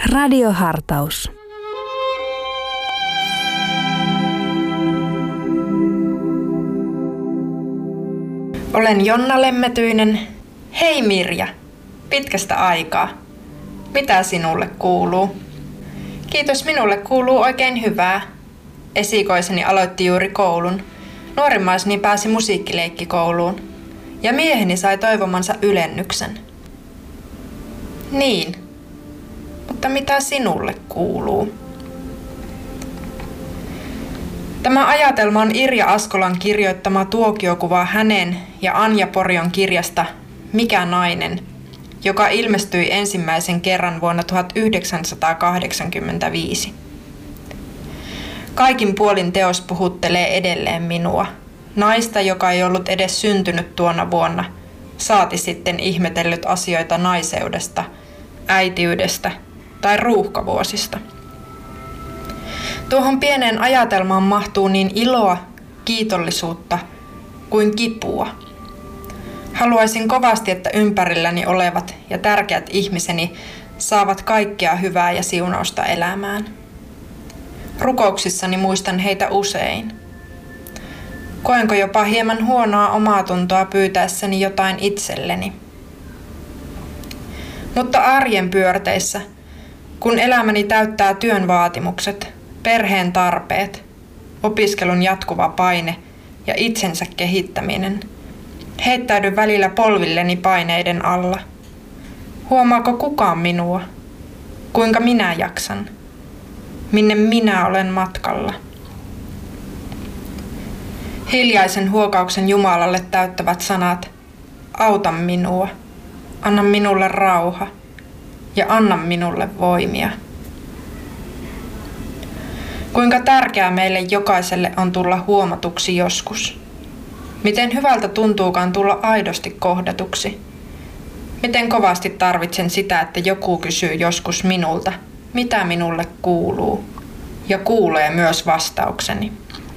Radiohartaus. Olen Jonna Lemmetyinen. Hei Mirja, pitkästä aikaa. Mitä sinulle kuuluu? Kiitos, minulle kuuluu oikein hyvää. Esikoiseni aloitti juuri koulun. Nuorimmaiseni pääsi musiikkileikkikouluun. Ja mieheni sai toivomansa ylennyksen. Niin, mutta mitä sinulle kuuluu? Tämä ajatelma on Irja Askolan kirjoittama tuokiokuva hänen ja Anja Porion kirjasta Mikä nainen, joka ilmestyi ensimmäisen kerran vuonna 1985. Kaikin puolin teos puhuttelee edelleen minua, naista, joka ei ollut edes syntynyt tuona vuonna, saati sitten ihmetellyt asioita naiseudesta, äitiydestä tai ruuhkavuosista. Tuohon pieneen ajatelmaan mahtuu niin iloa, kiitollisuutta kuin kipua. Haluaisin kovasti, että ympärilläni olevat ja tärkeät ihmiseni saavat kaikkea hyvää ja siunausta elämään. Rukouksissani muistan heitä usein. Koenko jopa hieman huonoa omaatuntoa pyytäessäni jotain itselleni. Mutta arjen pyörteissä, kun elämäni täyttää työn vaatimukset, perheen tarpeet, opiskelun jatkuva paine ja itsensä kehittäminen, heittäydyn välillä polvilleni paineiden alla. Huomaako kukaan minua? Kuinka minä jaksan? Minne minä olen matkalla? Hiljaisen huokauksen Jumalalle täyttävät sanat, auta minua, anna minulle rauha ja anna minulle voimia. Kuinka tärkeää meille jokaiselle on tulla huomatuksi joskus. Miten hyvältä tuntuukaan tulla aidosti kohdatuksi. Miten kovasti tarvitsen sitä, että joku kysyy joskus minulta, mitä minulle kuuluu, ja kuulee myös vastaukseni.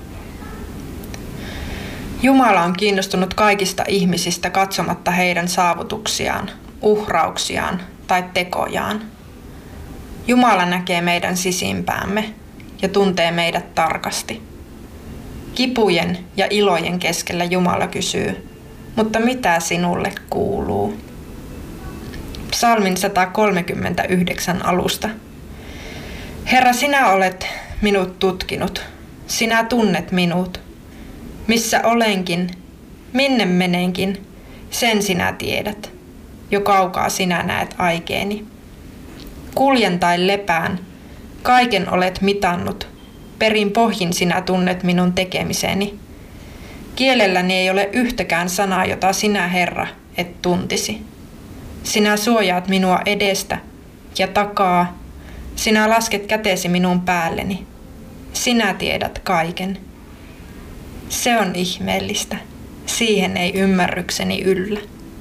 Jumala on kiinnostunut kaikista ihmisistä katsomatta heidän saavutuksiaan, uhrauksiaan tai tekojaan. Jumala näkee meidän sisimpäämme ja tuntee meidät tarkasti. Kipujen ja ilojen keskellä Jumala kysyy, mutta mitä sinulle kuuluu? Psalmin 139 alusta. Herra, sinä olet minut tutkinut, sinä tunnet minut. Missä olenkin, minne menenkin, sen sinä tiedät. Jo kaukaa sinä näet aikeeni. Kuljen tai lepään, kaiken olet mitannut. Perin pohjin sinä tunnet minun tekemiseni. Kielelläni ei ole yhtäkään sanaa, jota sinä, Herra, et tuntisi. Sinä suojaat minua edestä ja takaa. Sinä lasket kätesi minun päälleni. Sinä tiedät kaiken. Se on ihmeellistä. Siihen ei ymmärrykseni yllä.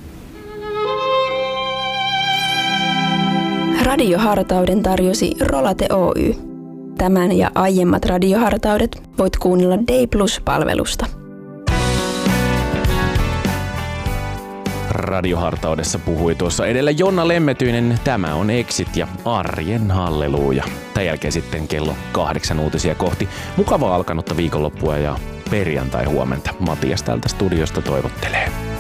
Radiohartauden tarjosi Rolate Oy. Tämän ja aiemmat radiohartaudet voit kuunnella Day Plus-palvelusta. Radiohartaudessa puhui tuossa edellä Jonna Lemmetyinen. Tämä on Exit ja Arjen halleluja. Tämän jälkeen sitten kello 8 uutisia kohti. Mukavaa alkanutta viikonloppua ja perjantai huomenta. Matias täältä studiosta toivottelee.